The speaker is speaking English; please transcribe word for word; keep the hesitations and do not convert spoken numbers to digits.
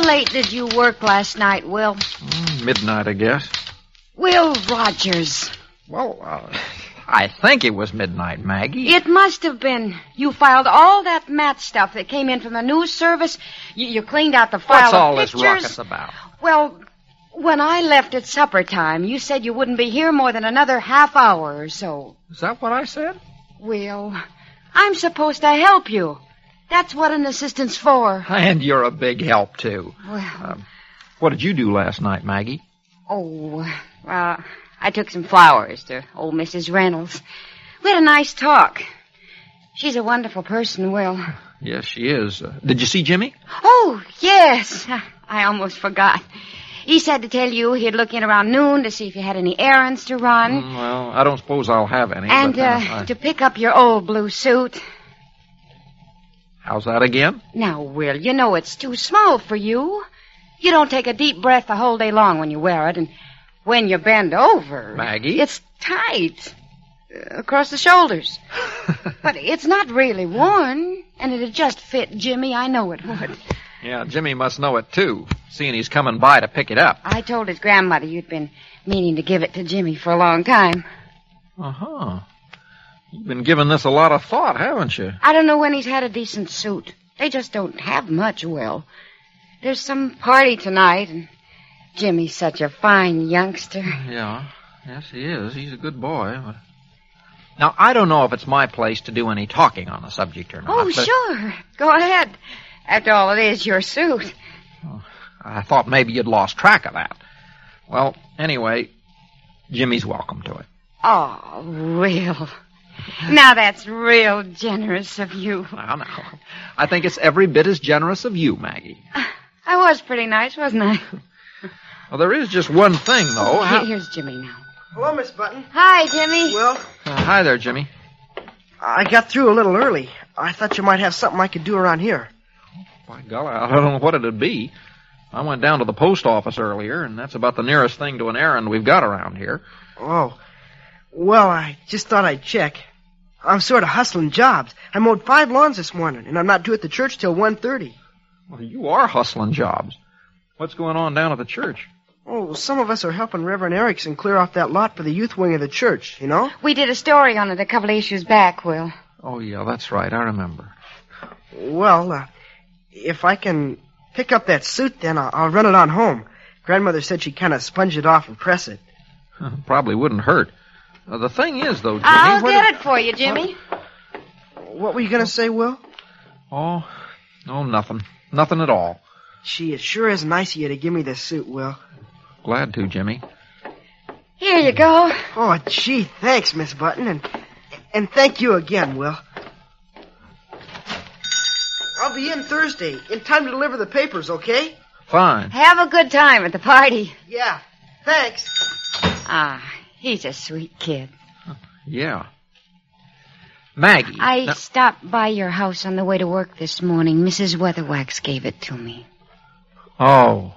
late did you work last night, Will? Mm, midnight, I guess. Will Rogers. Well, uh, I think it was midnight, Maggie. It must have been. You filed all that mat stuff that came in from the news service. You, you cleaned out the file What's of all pictures. this ruckus about? Well, when I left at supper time, you said you wouldn't be here more than another half hour or so. Is that what I said? Will, I'm supposed to help you. That's what an assistant's for. And you're a big help, too. Well... Um, what did you do last night, Maggie? Oh, well, I took some flowers to old Missus Reynolds. We had a nice talk. She's a wonderful person, Will. Yes, she is. Uh, did you see Jimmy? Oh, yes. I almost forgot. He said to tell you he'd look in around noon to see if you had any errands to run. Mm, well, I don't suppose I'll have any. And but, uh, uh, I... to pick up your old blue suit. How's that again? Now, Will, you know it's too small for you. You don't take a deep breath the whole day long when you wear it, and when you bend over... Maggie? It's tight. Uh, across the shoulders. But it's not really worn, and it'd just fit Jimmy. I know it would. Yeah, Jimmy must know it, too, seeing he's coming by to pick it up. I told his grandmother you'd been meaning to give it to Jimmy for a long time. Uh-huh. You've been giving this a lot of thought, haven't you? I don't know when he's had a decent suit. They just don't have much, Will. There's some party tonight, and Jimmy's such a fine youngster. Yeah, yes, he is. He's a good boy. But... Now, I don't know if it's my place to do any talking on the subject or not. Oh, but... sure. Go ahead. After all, it is your suit. Oh, I thought maybe you'd lost track of that. Well, anyway, Jimmy's welcome to it. Oh, Will. Now that's real generous of you. Now, now. I think it's every bit as generous of you, Maggie. I was pretty nice, wasn't I? Well, there is just one thing, though. Oh, How... Here's Jimmy now. Hello, Miss Button. Hi, Jimmy. Will? Uh, hi there, Jimmy. I got through a little early. I thought you might have something I could do around here. By golly, I don't know what it'd be. I went down to the post office earlier, and that's about the nearest thing to an errand we've got around here. Oh. Well, I just thought I'd check. I'm sort of hustling jobs. I mowed five lawns this morning, and I'm not due at the church till one thirty. Well, you are hustling jobs. What's going on down at the church? Oh, some of us are helping Reverend Erickson clear off that lot for the youth wing of the church, you know? We did a story on it a couple of issues back, Will. Oh, yeah, that's right. I remember. Well, uh, if I can pick up that suit, then I'll, I'll run it on home. Grandmother said she'd kind of sponge it off and press it. Probably wouldn't hurt. Uh, the thing is, though, Jimmy... I'll what get it... it for you, Jimmy. What were you going to say, Will? Oh, oh, nothing. Nothing at all. Gee, it sure is nice of you to give me this suit, Will. Glad to, Jimmy. Here you go. Oh, gee, thanks, Miss Button, and and thank you again, Will. I'll be in Thursday, in time to deliver the papers, okay? Fine. Have a good time at the party. Yeah, thanks. Ah, he's a sweet kid. Yeah. Maggie. I now... stopped by your house on the way to work this morning. Missus Weatherwax gave it to me. Oh.